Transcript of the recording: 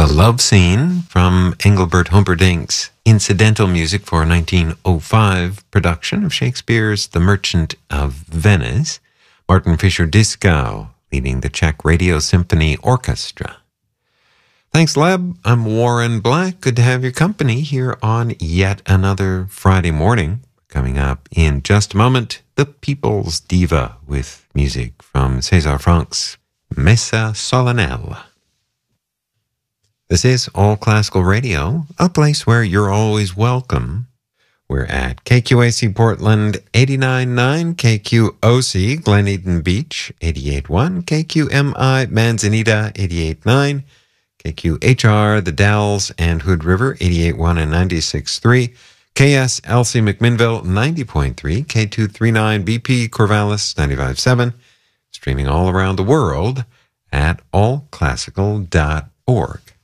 Love Scene from Engelbert Humperdinck's incidental music for a 1905 production of Shakespeare's The Merchant of Venice. Martin Fischer-Dieskau leading the Czech Radio Symphony Orchestra. Thanks, Leb. I'm Warren Black. Good to have your company here on yet another Friday morning. Coming up in just a moment, The People's Diva with music from César Franck's Messa Solennelle. This is All Classical Radio, a place where you're always welcome. We're at KQAC Portland 89.9, KQOC Glen Eden Beach 88.1, KQMI Manzanita 88.9, KQHR The Dalles and Hood River 88.1 and 96.3, KSLC McMinnville 90.3, K239 BP Corvallis 95.7, streaming all around the world at allclassical.org.